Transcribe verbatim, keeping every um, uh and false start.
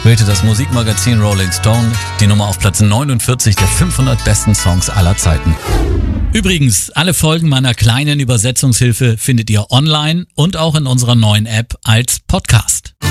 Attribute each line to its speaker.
Speaker 1: wählte das Musikmagazin Rolling Stone die Nummer auf Platz neunundvierzig der fünfhundert besten Songs aller Zeiten. Übrigens, alle Folgen meiner kleinen Übersetzungshilfe findet ihr online und auch in unserer neuen App als Podcast.